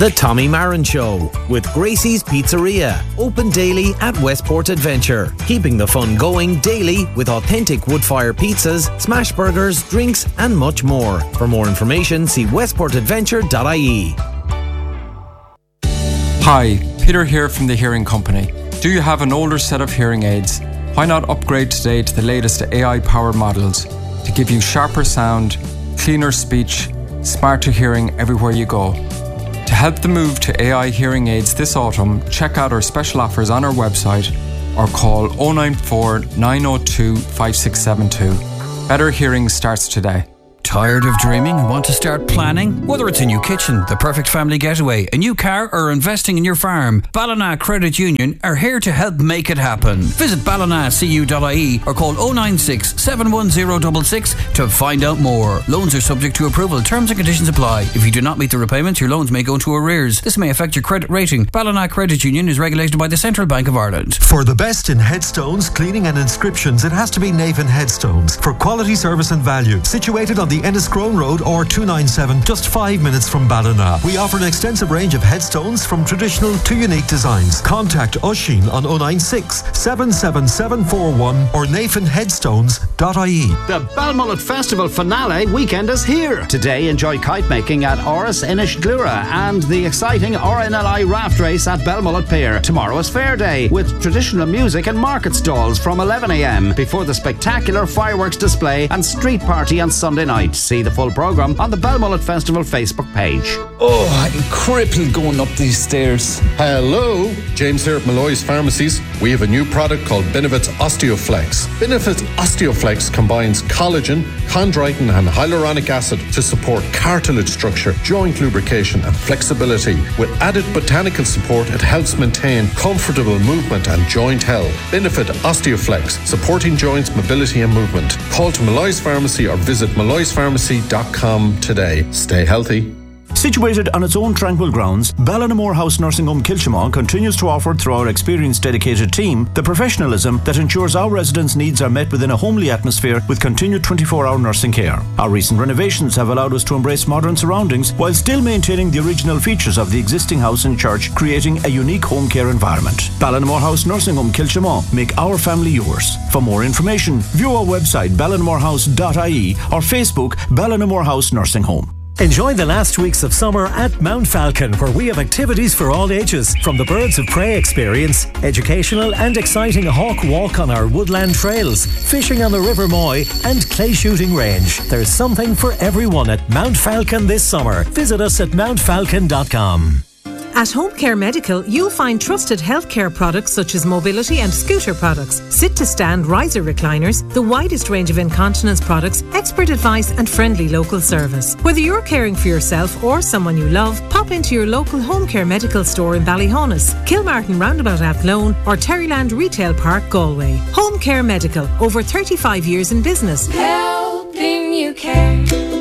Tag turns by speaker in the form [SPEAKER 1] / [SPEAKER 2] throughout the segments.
[SPEAKER 1] The Tommy Marin Show with Gracie's Pizzeria. Open daily at Westport Adventure. Keeping the fun going daily with authentic wood-fire pizzas, smash burgers, drinks and much more. For more information, see westportadventure.ie.
[SPEAKER 2] Hi, Peter here from the Hearing Company. Do you have an older set of hearing aids? Why not upgrade today to the latest AI-powered models to give you sharper sound, cleaner speech, smarter hearing everywhere you go? To help the move to AI hearing aids this autumn, check out our special offers on our website or call 094 902 5672. Better hearing starts today.
[SPEAKER 3] Tired of dreaming and want to start planning? Whether it's a new kitchen, the perfect family getaway, a new car or investing in your farm, Ballina Credit Union are here to help make it happen. Visit ballinacu.ie or call 096 710 66 to find out more. Loans are subject to approval. Terms and conditions apply. If you do not meet the repayments, your loans may go into arrears. This may affect your credit rating. Ballina Credit Union is regulated by the Central Bank of Ireland.
[SPEAKER 4] For the best in headstones, cleaning and inscriptions, it has to be Navan Headstones. For quality, service and value. Situated on the Enniscrone Road or 297, just 5 minutes from Ballina. We offer an extensive range of headstones from traditional to unique designs. Contact Oisin on 096 77741 or nathanheadstones.ie.
[SPEAKER 5] The Balmullet Festival finale weekend is here. Today, enjoy kite making at Oris Inish Glura and the exciting RNLI raft race at Balmullet Pier. Tomorrow is Fair Day with traditional music and market stalls from 11 a.m. before the spectacular fireworks display and street party on Sunday night. See the full programme on the Balmullet Festival Facebook page.
[SPEAKER 6] Oh, I'm crippled going up these stairs.
[SPEAKER 7] Hello, James here at Malloy's Pharmacies. We have a new product called Benefits Osteoflex. Benefits Osteoflex combines collagen, chondroitin and hyaluronic acid to support cartilage structure, joint lubrication and flexibility. With added botanical support, it helps maintain comfortable movement and joint health. Benefit Osteoflex, supporting joints, mobility and movement. Call to Malloy's Pharmacy or visit malloyspharmacy.com today. Stay healthy.
[SPEAKER 8] Situated on its own tranquil grounds, Ballinamore House Nursing Home Kilchimon continues to offer, through our experienced dedicated team, the professionalism that ensures our residents' needs are met within a homely atmosphere with continued 24-hour nursing care. Our recent renovations have allowed us to embrace modern surroundings while still maintaining the original features of the existing house and church, creating a unique home care environment. Ballinamore House Nursing Home Kilchimon. Make our family yours. For more information, view our website ballinamorehouse.ie or Facebook Ballinamore House Nursing Home.
[SPEAKER 9] Enjoy the last weeks of summer at Mount Falcon, where we have activities for all ages, from the Birds of Prey experience, educational and exciting hawk walk on our woodland trails, fishing on the River Moy and clay shooting range. There's something for everyone at Mount Falcon this summer. Visit us at mountfalcon.com.
[SPEAKER 10] At Home Care Medical, you'll find trusted healthcare products such as mobility and scooter products, sit-to-stand riser recliners, the widest range of incontinence products, expert advice and friendly local service. Whether you're caring for yourself or someone you love, pop into your local Home Care Medical store in Ballyhonus, Kilmartin Roundabout Athlone or Terryland Retail Park, Galway. Home Care Medical, over 35 years in business.
[SPEAKER 11] Helping you care.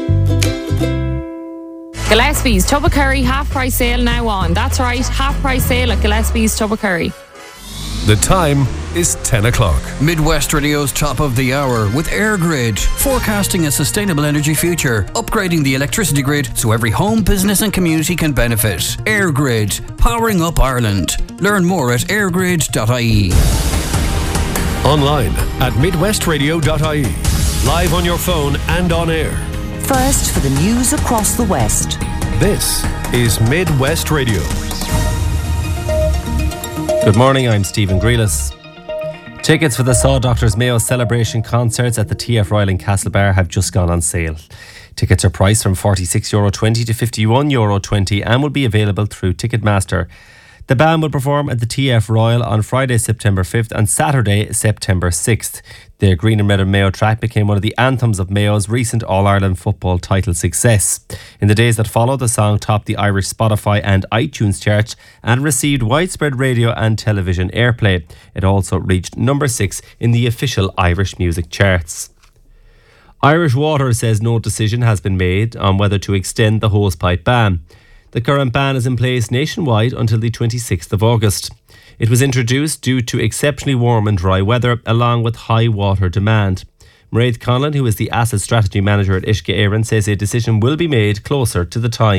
[SPEAKER 11] Gillespie's Tubbercurry half-price sale now on. That's right, half-price sale at Gillespie's Tubbercurry.
[SPEAKER 12] The time is 10 o'clock.
[SPEAKER 3] Midwest Radio's top of the hour with AirGrid, forecasting a sustainable energy future, upgrading the electricity grid so every home, business and community can benefit. AirGrid, powering up Ireland. Learn more at airgrid.ie.
[SPEAKER 12] Online at midwestradio.ie. Live on your phone and on air.
[SPEAKER 13] First for the news across the West.
[SPEAKER 12] This is Midwest Radio.
[SPEAKER 14] Good morning, I'm Stephen Grealis. Tickets for the Saw Doctors Mayo celebration concerts at the TF Royal in Castlebar have just gone on sale. Tickets are priced from €46.20 to €51.20 and will be available through Ticketmaster. The band will perform at the TF Royal on Friday, September 5th and Saturday, September 6th. The Green and Red of Mayo track became one of the anthems of Mayo's recent All-Ireland football title success. In the days that followed, the song topped the Irish Spotify and iTunes charts and received widespread radio and television airplay. It also reached number 6 in the official Irish music charts. Irish Water says no decision has been made on whether to extend the hosepipe ban. The current ban is in place nationwide until the 26th of August. It was introduced due to exceptionally warm and dry weather, along with high water demand. Mairead Conlon, who is the Asset Strategy Manager at Uisce Éireann, says a decision will be made closer to the time.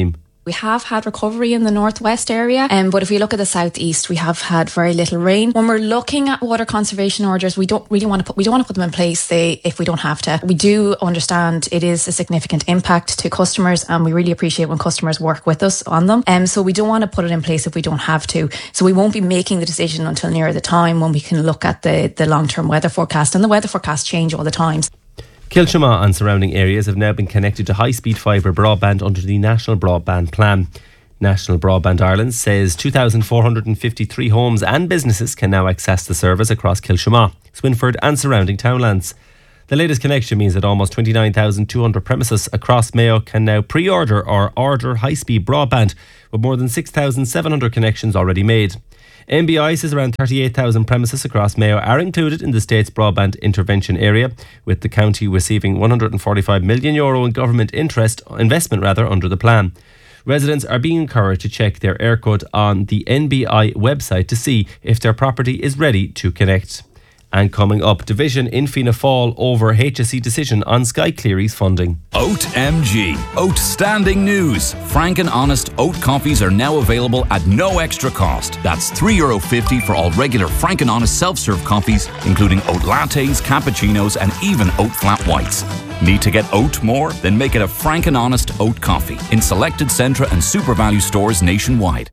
[SPEAKER 15] We have had recovery in the northwest area, but if we look at the southeast, we have had very little rain. When we're looking at water conservation orders, we don't want to put them in place if we don't have to. We do understand it is a significant impact to customers, and we really appreciate when customers work with us on them. So we don't want to put it in place if we don't have to. So we won't be making the decision until near the time when we can look at the long-term weather forecast, and the weather forecasts change all the time.
[SPEAKER 14] Kilchama and surrounding areas have now been connected to high-speed fibre broadband under the National Broadband Plan. National Broadband Ireland says 2,453 homes and businesses can now access the service across Kilchama, Swinford and surrounding townlands. The latest connection means that almost 29,200 premises across Mayo can now pre-order or order high-speed broadband, with more than 6,700 connections already made. NBI says around 38,000 premises across Mayo are included in the state's broadband intervention area, with the county receiving €145 million in government investment under the plan. Residents are being encouraged to check their air code on the NBI website to see if their property is ready to connect. And coming up, division in Fianna Fáil over HSE decision on Sky Cleary's funding.
[SPEAKER 16] Oat MG. Outstanding news. Frank and Honest oat coffees are now available at no extra cost. That's €3.50 for all regular Frank and Honest self-serve coffees, including oat lattes, cappuccinos and even oat flat whites. Need to get oat more? Then make it a Frank and Honest oat coffee in selected Centra and Super Value stores nationwide.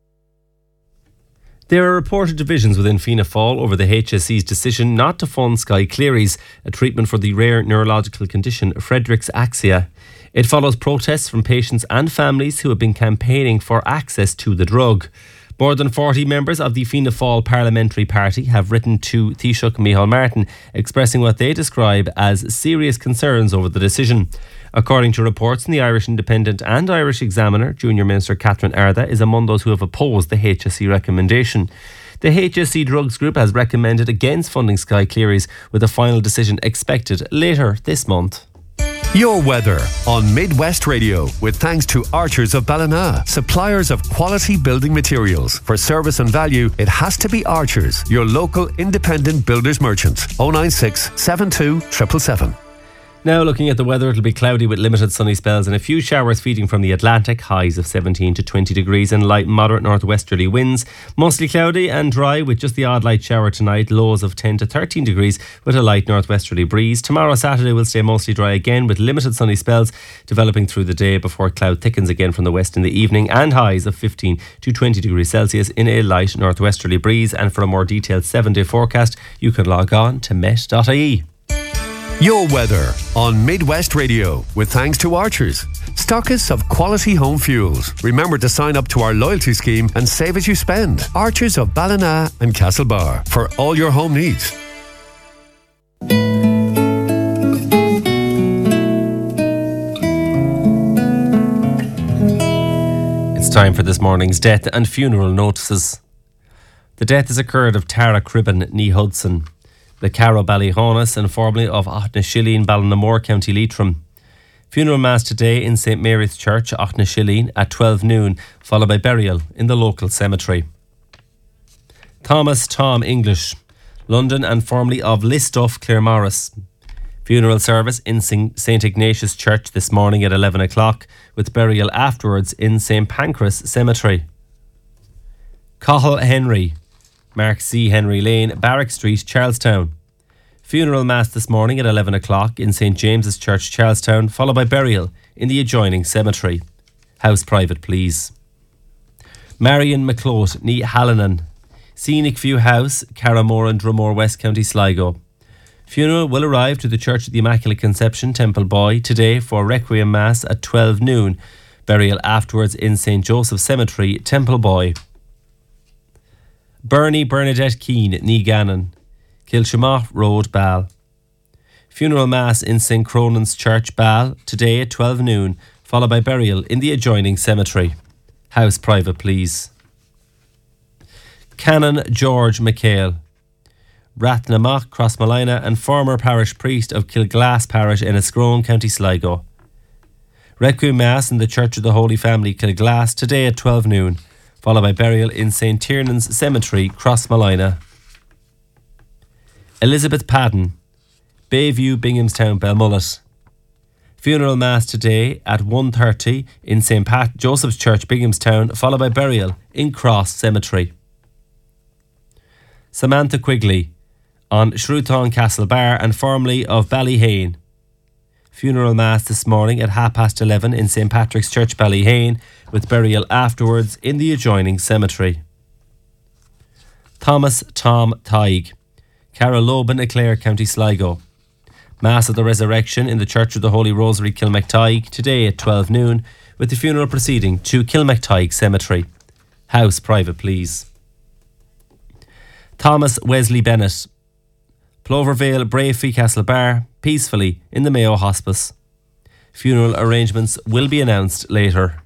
[SPEAKER 14] There are reported divisions within Fianna Fáil over the HSE's decision not to fund Sky Cleary's, a treatment for the rare neurological condition Friedreich's ataxia. It follows protests from patients and families who have been campaigning for access to the drug. More than 40 members of the Fianna Fáil Parliamentary Party have written to Taoiseach Micheál Martin expressing what they describe as serious concerns over the decision. According to reports in the Irish Independent and Irish Examiner, Junior Minister Catherine Arda is among those who have opposed the HSE recommendation. The HSE Drugs Group has recommended against funding Sky Cleary's, with a final decision expected later this month.
[SPEAKER 12] Your weather on Midwest Radio, with thanks to Archers of Ballina, suppliers of quality building materials. For service and value, it has to be Archers, your local independent builders merchant. 096 72 777.
[SPEAKER 14] Now looking at the weather, it'll be cloudy with limited sunny spells and a few showers feeding from the Atlantic, highs of 17 to 20 degrees and light moderate northwesterly winds. Mostly cloudy and dry with just the odd light shower tonight, lows of 10 to 13 degrees with a light northwesterly breeze. Tomorrow Saturday will stay mostly dry again with limited sunny spells developing through the day before cloud thickens again from the west in the evening, and highs of 15 to 20 degrees Celsius in a light northwesterly breeze. And for a more detailed 7-day forecast, you can log on to met.ie.
[SPEAKER 12] Your weather on Midwest Radio, with thanks to Archers, stockists of quality home fuels. Remember to sign up to our loyalty scheme and save as you spend. Archers of Ballina and Castlebar, for all your home needs.
[SPEAKER 14] It's time for this morning's death and funeral notices. The death has occurred of Tara Cribben, née Hudson, the Carrow Ballyhonus, and formerly of Aughnashilleen, Ballinamore, County Leitrim. Funeral mass today in St Mary's Church, Aughnashilleen, at 12 noon, followed by burial in the local cemetery. Thomas Tom English, London, and formerly of Listoff, Claremorris. Funeral service in St Ignatius Church this morning at 11 o'clock, with burial afterwards in St Pancras Cemetery. Cathal Henry, Mark C. Henry Lane, Barrack Street, Charlestown. Funeral mass this morning at 11 o'clock in St James's Church, Charlestown, followed by burial in the adjoining cemetery. House private, please. Marion McCloat, née Hallinan, Scenic View House, Carramore and Drumore, West County Sligo. Funeral will arrive to the Church of the Immaculate Conception, Temple Boy, today for Requiem Mass at 12 noon. Burial afterwards in St Joseph Cemetery, Temple Boy. Bernie Bernadette Keane, née Gannon, Kilchama Road, Ball. Funeral mass in St Cronan's Church, Ball, today at 12 noon, followed by burial in the adjoining cemetery. House private, please. Canon George McHale, Rathnamach, Crossmolina, and former parish priest of Kilglass Parish in Enniscrone, County Sligo. Requiem Mass in the Church of the Holy Family, Kilglass, today at 12 noon, followed by burial in St Tiernan's Cemetery, Crossmolina. Elizabeth Padden, Bayview, Binghamstown, Belmullet. Funeral Mass today at 1:30 in St. Joseph's Church, Binghamstown, followed by burial in Cross Cemetery. Samantha Quigley on Shrewtown Castle Bar and formerly of Ballyhane. Funeral Mass this morning at 11:30 in St. Patrick's Church, Ballyhane, with burial afterwards in the adjoining cemetery. Thomas Tom Tighe, Carrowloban, Clare, County Sligo. Mass of the Resurrection in the Church of the Holy Rosary, Kilmactyghe, today at 12 noon, with the funeral proceeding to Kilmactyghe Cemetery. House private, please. Thomas Wesley Bennett, Plovervale, Brafey, Castlebar, peacefully in the Mayo Hospice. Funeral arrangements will be announced later.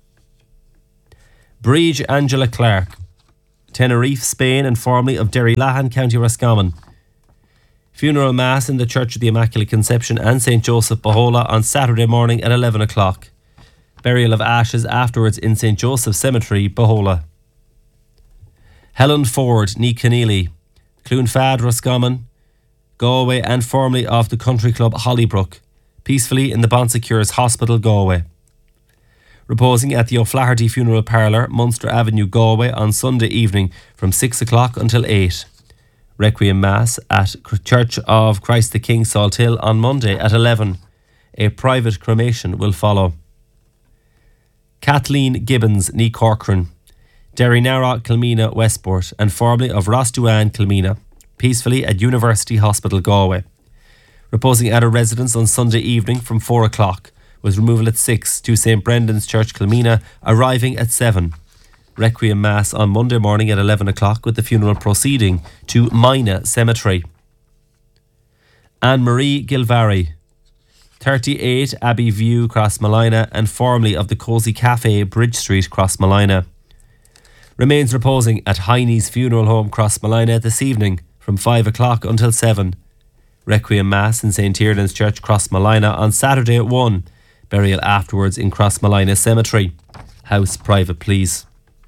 [SPEAKER 14] Bridge Angela Clark, Tenerife, Spain, and formerly of Derrylahan, County Roscommon. Funeral Mass in the Church of the Immaculate Conception and St. Joseph, Bohola, on Saturday morning at 11 o'clock. Burial of ashes afterwards in St. Joseph Cemetery, Bohola. Helen Ford, Ní Keneally, Clonfad, Roscommon, Galway, and formerly of the Country Club Hollybrook, peacefully in the Bon Secours Hospital, Galway. Reposing at the O'Flaherty Funeral Parlour, Munster Avenue, Galway, on Sunday evening from 6 o'clock until 8. Requiem Mass at Church of Christ the King, Salt Hill, on Monday at 11. A private cremation will follow. Kathleen Gibbons, Ní Corcoran, Derrynara, Kilmena, Westport, and formerly of Rosduan, Kilmena, peacefully at University Hospital, Galway. Reposing at a residence on Sunday evening from 4 o'clock, with removal at 6 to St. Brendan's Church, Kilmena, arriving at 7. Requiem Mass on Monday morning at 11 o'clock, with the funeral proceeding to Mina Cemetery. Anne-Marie Gilvary, 38 Abbey View, Crossmolina, and formerly of the Cozy Cafe, Bridge Street, Crossmolina. Remains reposing at Heine's Funeral Home, Crossmolina, this evening from 5 o'clock until 7. Requiem Mass in St. Tierdan's Church, Crossmolina, on Saturday at 1. Burial afterwards in Crossmolina Cemetery. House private, please.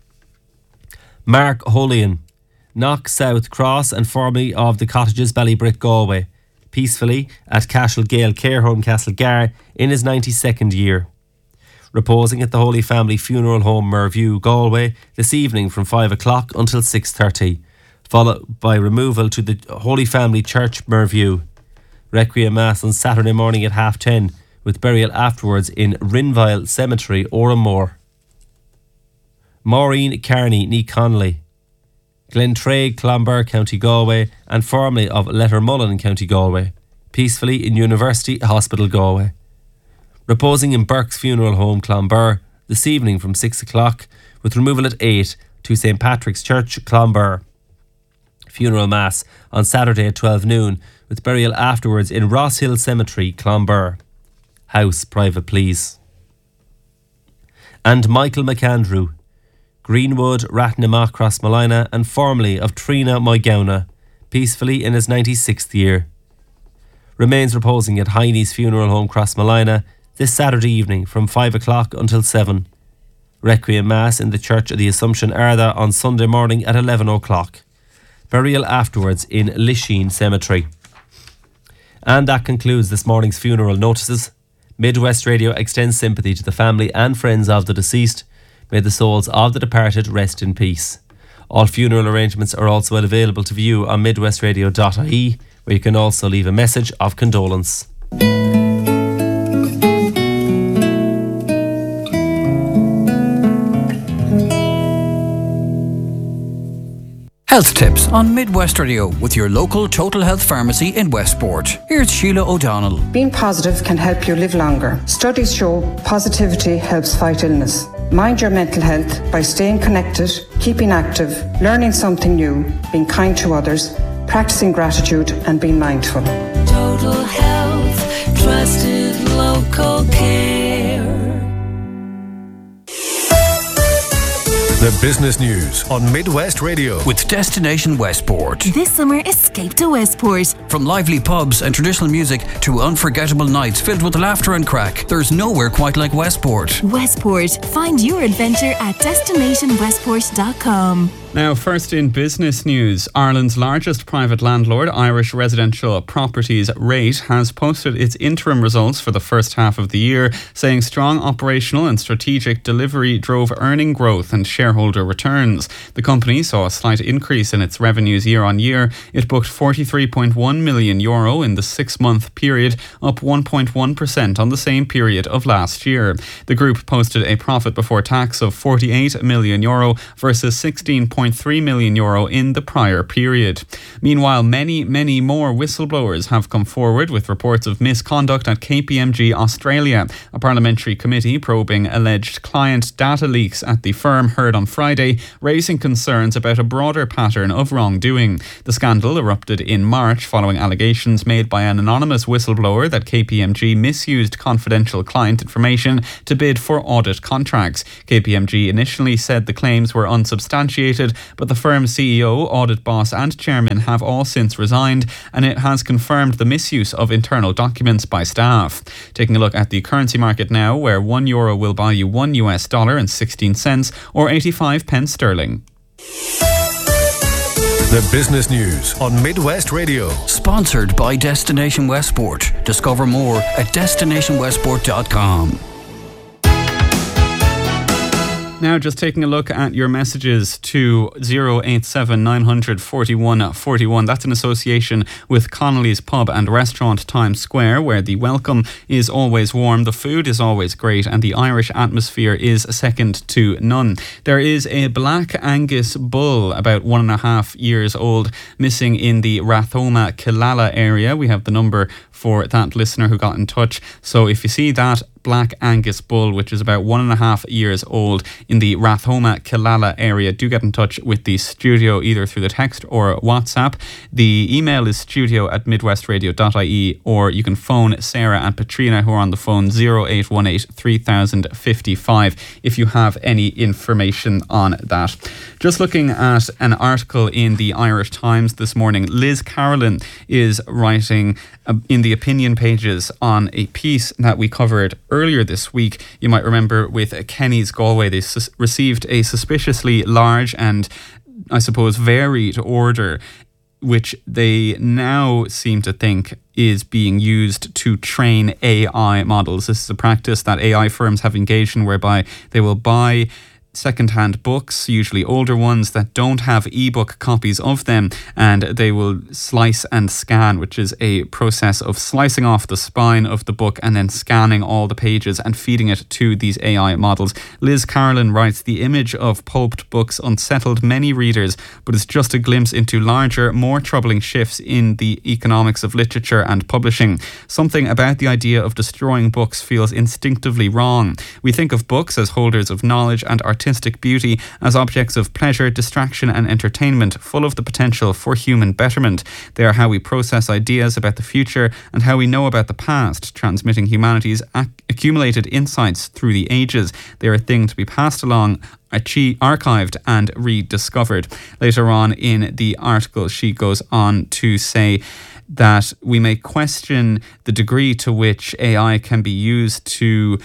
[SPEAKER 14] Mark Holian, Knock South Cross, and formerly of the Cottages, Ballybrick, Galway, peacefully at Cashel Gale Care Home, Castlegar, in his 92nd year. Reposing at the Holy Family Funeral Home, Merview, Galway, this evening from 5 o'clock until 6:30, followed by removal to the Holy Family Church, Merview. Requiem Mass on Saturday morning at 10:30, with burial afterwards in Rinville Cemetery, Oramore. Maureen Carney, Ní Connolly, Glentraig, Clonbur, County Galway, and formerly of Lettermullen, County Galway, peacefully in University Hospital, Galway. Reposing in Burke's Funeral Home, Clonbur, this evening from 6 o'clock, with removal at 8 to St. Patrick's Church, Clonbur. Funeral Mass on Saturday at 12 noon, with burial afterwards in Ross Hill Cemetery, Clonbur. House private, please. And Michael McAndrew, Greenwood, Rathnamach, Crossmolina, and formerly of Trina, Moygownna, peacefully in his 96th year. Remains reposing at Heine's Funeral Home, Crossmolina, this Saturday evening from 5 o'clock until 7. Requiem Mass in the Church of the Assumption, Arda, on Sunday morning at 11 o'clock. Burial afterwards in Lisheen Cemetery. And that concludes this morning's funeral notices. Midwest Radio extends sympathy to the family and friends of the deceased. May the souls of the departed rest in peace. All funeral arrangements are also available to view on midwestradio.ie, where you can also leave a message of condolence.
[SPEAKER 3] Health tips on Midwest Radio with your local Total Health Pharmacy in Westport. Here's Sheila O'Donnell.
[SPEAKER 17] Being positive can help you live longer. Studies show positivity helps fight illness. Mind your mental health by staying connected, keeping active, learning something new, being kind to others, practicing gratitude and being mindful.
[SPEAKER 18] Total Health, trusted local care.
[SPEAKER 12] The business news on Midwest Radio
[SPEAKER 3] with Destination Westport.
[SPEAKER 19] This summer, escape to Westport.
[SPEAKER 3] From lively pubs and traditional music to unforgettable nights filled with laughter and crack, there's nowhere quite like Westport.
[SPEAKER 19] Westport. Find your adventure at destinationwestport.com.
[SPEAKER 20] Now, first in business news, Ireland's largest private landlord, Irish Residential Properties RATE, has posted its interim results for the first half of the year, saying strong operational and strategic delivery drove earning growth and shareholder returns. The company saw a slight increase in its revenues year on year. It booked €43.1 million in the 6-month period, up 1.1% on the same period of last year. The group posted a profit before tax of €48 million versus €16.3 million in the prior period. Meanwhile, many more whistleblowers have come forward with reports of misconduct at KPMG Australia. A parliamentary committee probing alleged client data leaks at the firm heard on Friday, raising concerns about a broader pattern of wrongdoing. The scandal erupted in March following allegations made by an anonymous whistleblower that KPMG misused confidential client information to bid for audit contracts. KPMG initially said the claims were unsubstantiated, but the firm's CEO, audit boss and chairman have all since resigned, and it has confirmed the misuse of internal documents by staff. Taking a look at the currency market now, where €1 will buy you $1.16 or 85 pence sterling.
[SPEAKER 12] The business news on Midwest Radio.
[SPEAKER 3] Sponsored by Destination Westport. Discover more at destinationwestport.com.
[SPEAKER 20] Now, just taking a look at your messages to 087 900 41 41. That's in association with Connolly's Pub and Restaurant, Times Square, where the welcome is always warm, the food is always great, and the Irish atmosphere is second to none. There is a Black Angus bull about 1.5 years old missing in the Rathoma Killala area. We have the number for that listener who got in touch. So if you see that Black Angus bull, which is about 1.5 years old, in the Rathoma Killala area, do get in touch with the studio either through the text or WhatsApp. The email is studio@midwestradio.ie, or you can phone Sarah and Patrina, who are on the phone, 0818 3055, if you have any information on that. Just looking at an article in the Irish Times this morning, Liz Carolyn is writing in the opinion pages on a piece that we covered earlier this week. You might remember with Kenny's Galway, they received a suspiciously large and, I suppose, varied order, which they now seem to think is being used to train AI models. This is a practice that AI firms have engaged in, whereby they will buy second-hand books, usually older ones that don't have ebook copies of them, and they will slice and scan, which is a process of slicing off the spine of the book and then scanning all the pages and feeding it to these AI models. Liz Carolyn writes, "The image of pulped books unsettled many readers, but it's just a glimpse into larger, more troubling shifts in the economics of literature and publishing. Something about the idea of destroying books feels instinctively wrong. We think of books as holders of knowledge and artistic beauty, as objects of pleasure, distraction and entertainment, full of the potential for human betterment. They are how we process ideas about the future and how we know about the past, transmitting humanity's accumulated insights through the ages. They are a thing to be passed along, archived and rediscovered." Later on in the article, she goes on to say that we may question the degree to which AI can be used to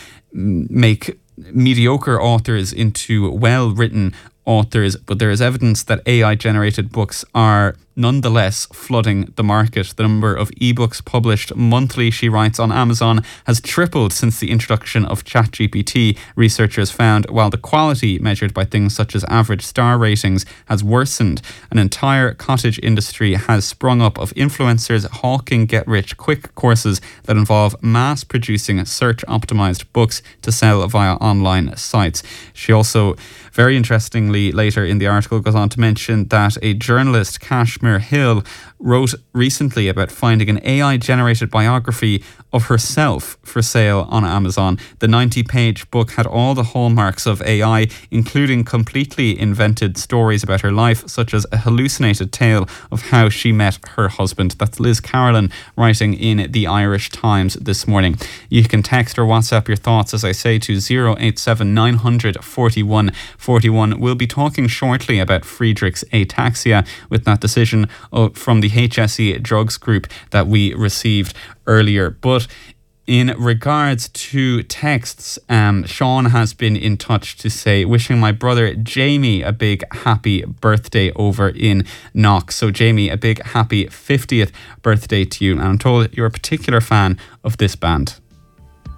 [SPEAKER 20] make mediocre authors into well-written authors, but there is evidence that AI-generated books are nonetheless flooding the market. The number of ebooks published monthly, she writes, on Amazon has tripled since the introduction of ChatGPT, researchers found, while the quality measured by things such as average star ratings has worsened. An entire cottage industry has sprung up of influencers hawking get-rich-quick courses that involve mass-producing search-optimized books to sell via online sites. She also, very interestingly, later in the article goes on to mention that a journalist, Kashmir Hill, wrote recently about finding an AI-generated biography of herself for sale on Amazon. The 90-page book had all the hallmarks of AI, including completely invented stories about her life, such as a hallucinated tale of how she met her husband. That's Liz Carolyn writing in the Irish Times this morning. You can text or WhatsApp your thoughts, as I say, to 087 900 41 41. We'll be talking shortly about Friedreich's ataxia with that decision from the HSE drugs group that we received earlier. But In regards to texts, Sean has been in touch to say, wishing my brother Jamie a big happy birthday over in Knox. So Jamie, a big happy 50th birthday to you. And I'm told you're a particular fan of this band.